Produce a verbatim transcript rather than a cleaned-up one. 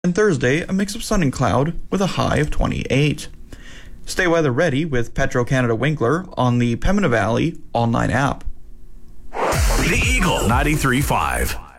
And Thursday, a mix of sun and cloud with a high of twenty-eight. Stay weather ready with Petro-Canada Winkler on the Pembina Valley All nine app. The Eagle ninety-three point five.